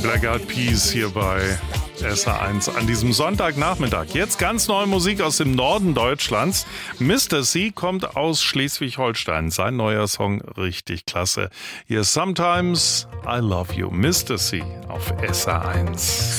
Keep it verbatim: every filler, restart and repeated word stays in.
Black Eyed Peas hier bei S R eins an diesem Sonntagnachmittag. Jetzt ganz neue Musik aus dem Norden Deutschlands. Mister C kommt aus Schleswig-Holstein. Sein neuer Song richtig klasse. Hier Sometimes I Love You. Mister C auf S R eins.